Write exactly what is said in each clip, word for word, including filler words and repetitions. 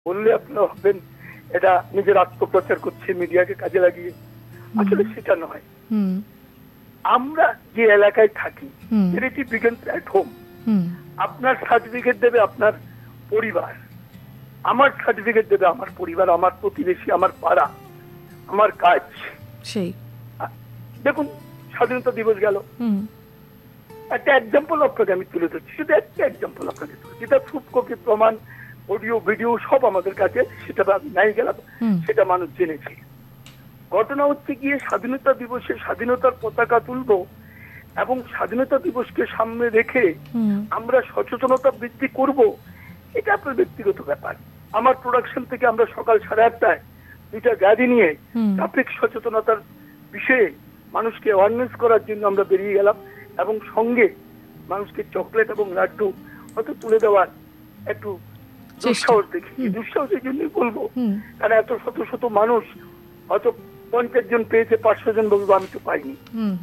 বললে আপনারা ভাববেন এটা নিজের আত্মপ্রচার করছে মিডিয়াকে কাজে লাগিয়ে। আসলে সেটা নয়। আমরা যে এলাকায় থাকি, চ্যারিটি বিগিনস এট হোম। আপনার সার্টিফিকেট দেবে আপনার পরিবার, আমার সার্টিফিকেট দেবে আমার পরিবার, আমার প্রতিবেশী, আমার পাড়া, আমার কাজ। সেই দেখুন স্বাধীনতা দিবস গেল, একটা এক্সাম্পল আপনাকে আমি তুলে ধরছি, শুধু একটা এক্সাম্পল আপনাকে তুলে, যেটা ফুটকপি প্রমাণ অডিও ভিডিও সব আমাদের কাছে, সেটা আমি নাই গেলাম, সেটা মানুষ জেনেছে। ঘটনা হচ্ছে গিয়ে স্বাধীনতা দিবসে স্বাধীনতার পতাকা তুলবো এবং স্বাধীনতা দিবসকে সামনে রেখে আমরা সচেতনতা বৃদ্ধি করব, এটা আপনার ব্যক্তিগত ব্যাপার। আমার প্রোডাকশন থেকে আমরা সকাল সাড়ে আটটায় দুইটা গাড়ি নিয়ে ট্রাফিক সচেতনতার বিষয়ে মানুষকে অ্যাওয়ারনেস করার জন্য আমরা বেরিয়ে গেলাম এবং সঙ্গে মানুষকে চকলেট এবং লাড্ডু হয়তো তুলে দেওয়ার একটু দুঃসাহস দেখি। দুঃসাহসের জন্যই বলবো, কারণ এত শত শত মানুষ হয়তো পঞ্চাশ জন পেয়েছে, পাঁচশো জন বলবো আমি তো পাইনি।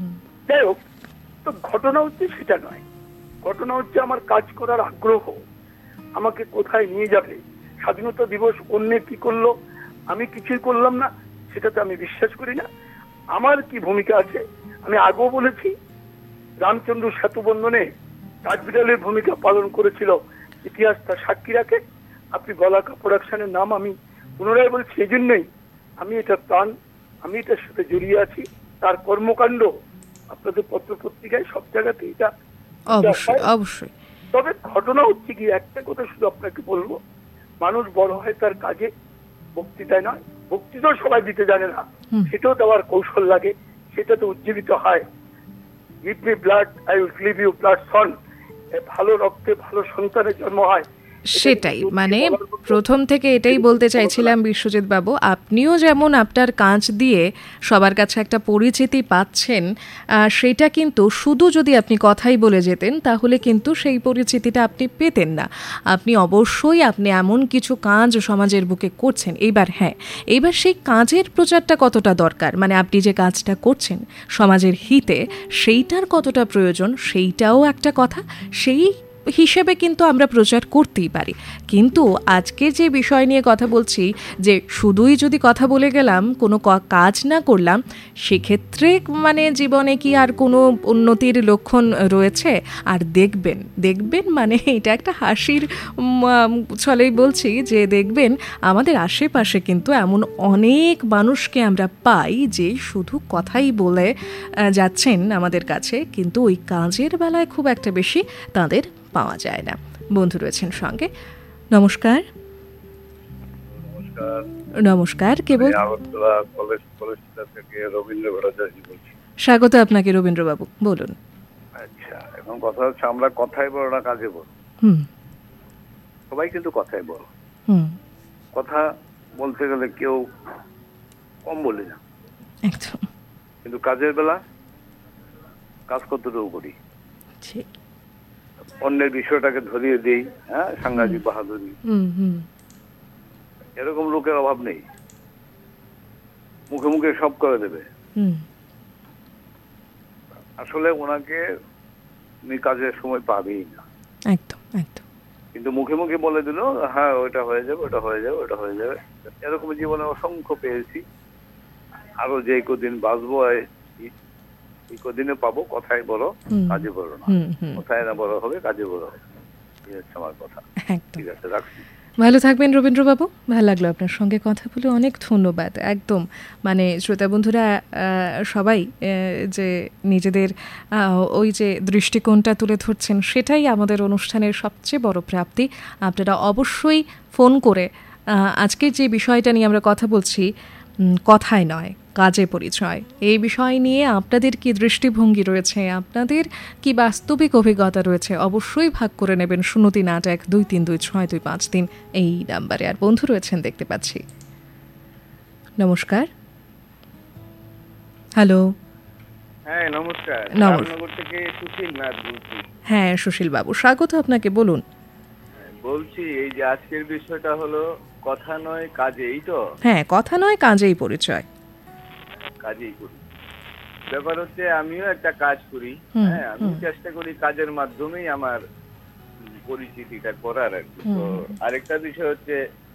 যাই হোক, তো ঘটনা হচ্ছে সেটা নয়, ঘটনা হচ্ছে আমার কাজ করার আগ্রহ আমাকে কোথায় নিয়ে যাবে। স্বাধীনতা দিবস অন্য কি করলো, আমি কিছুই করলাম না, সেটাতে আমি বিশ্বাস করি না। আমার কি ভূমিকা আছে, আমি আগেও বলেছি, রামচন্দ্র সেতু বন্ধনে কাঠবিড়ালের ভূমিকা পালন করেছিল, ইতিহাস তার সাক্ষী রাখে। আপনি বলাকা প্রোডাকশনের নাম আমি পুনরায় বলছি এই জন্যই, আমি এটা প্রাণ, আমি এটার সাথে জড়িয়ে আছি। তার কর্মকাণ্ড আপনাদের পত্র পত্রিকায় সব জায়গাতে এটা অবশ্যই অবশ্যই। তবে ঘটনা হচ্ছে কি, একটা কথা শুধু আপনাকে বলবো, মানুষ বড় হয় তার কাজে, বক্তৃতায় নয়। বক্তৃতা সবাই দিতে জানে না, সেটাও দেওয়ার কৌশল লাগে, সেটাতে উজ্জীবিত হয়। Give me blood I will give you blood সন, ভালো রক্তে ভালো সন্তানের জন্ম হয়। সেটাই, মানে প্রথম থেকে এটাই বলতে চাইছিলাম বিশ্বজিৎ বাবু, আপনিও যেমন আপনার কাজ দিয়ে সবার কাছে একটা পরিচিতি পাচ্ছেন, সেটা কিন্তু শুধু যদি আপনি কথাই বলে যেতেন তাহলে কিন্তু সেই পরিচিতিটা আপনি পেতেন না। আপনি অবশ্যই আপনি এমন কিছু কাজ সমাজের বুকে করছেন। এইবার হ্যাঁ, এইবার সেই কাজের প্রচারটা কতটা দরকার, মানে আপনি যে কাজটা করছেন সমাজের হিতে, সেইটার কতটা প্রয়োজন সেইটাও একটা কথা। সেই হিসেবে কিন্তু আমরা প্রচার করতেই পারি। কিন্তু আজকে যে বিষয় নিয়ে কথা বলছি, যে শুধুই যদি কথা বলে গেলাম, কোনো কাজ না করলাম, সেক্ষেত্রে মানে জীবনে কি আর কোনো উন্নতির লক্ষণ রয়েছে? আর দেখবেন দেখবেন মানে এটা একটা হাসির ছলেই বলছি, যে দেখবেন আমাদের আশেপাশে কিন্তু এমন অনেক মানুষকে আমরা পাই যে শুধু কথাই বলে যাচ্ছেন আমাদের কাছে, কিন্তু ওই কাজের বেলায় খুব একটা বেশি তাদের পাওয়া যায় না। বন্ধু রয়েছেন সঙ্গে। নমস্কার। নমস্কার, কে বল? স্বাগত আপনাকে রবীন্দ্রবাবু, বলুন। আচ্ছা, এখন কথা হচ্ছে আমরা কথাই বলো না কাজে বল। সবাই কিন্তু কথাই বল, কথা বলতে গেলে কেউ কম বলি না, কিন্তু কাজের বেলা কাজ কতটুকু করি, অন্যের বিষয়টাকে ধরিয়ে দেই, হ্যাঁ, সাংঘাতিক বাহাদুরি। এরকম লোকের অভাব নেই, মুখে মুখে সব করে দেবে। আসলে ওনাকে তুমি কাজের সময় পাবেই না, একদম একদম। কিন্তু মুখে মুখে বলে দিল, হ্যাঁ ওইটা হয়ে যাবে, ওটা হয়ে যাবে, ওটা হয়ে যাবে। এরকম জীবনে অসংখ্য পেয়েছি, আরো যে কদিন বাঁচবো এই কদিনে পাবো। কথাই বলো কাজে বলো না, কথায় না বড় হবে কাজে বড় হবে, এই হচ্ছে আমার কথা। ঠিক আছে, রাখছি। ভালো থাকবেন রবীন্দ্রবাবু, ভালো লাগলো আপনার সঙ্গে কথা বলে, অনেক ধন্যবাদ। একদম মানে শ্রোতা বন্ধুরা সবাই যে নিজেদের ওই যে দৃষ্টিকোণটা তুলে ধরছেন, সেটাই আমাদের অনুষ্ঠানের সবচেয়ে বড় প্রাপ্তি। আপনারা অবশ্যই ফোন করে আজকের যে বিষয়টা নিয়ে আমরা কথা বলছি, কথায় নয় কাজে পরিচয়, এই বিষয় নিয়ে আপনাদের কি দৃষ্টিভঙ্গি রয়েছে, আপনাদের কি বাস্তবিক অভিজ্ঞতা রয়েছে, অবশ্যই ভাগ করে নেবেন। শূন্য তিন আট এক দুই তিন দুই ছয় দুই পাঁচ তিন এই নাম্বারে। আর বন্ধু রয়েছেন দেখতে পাচ্ছি। নমস্কার। হ্যালো। হ্যাঁ নমস্কার, রামনগর থেকে সুশীল নাথ বলছি। হ্যাঁ সুশীল বাবু, স্বাগত আপনাকে, বলুন। বলছি এই যে আজকের বিষয়টা হলো কথা নয় কাজেই, তো হ্যাঁ কথা নয় কাজেই পরিচয়, কাজেই করি। ব্যাপার হচ্ছে আমিও একটা কাজ করি, হ্যাঁ আমি চেষ্টা করি কাজের মাধ্যমেই আমার পরিচিতিটা করার আর কি। তো আরেকটা বিষয় হচ্ছে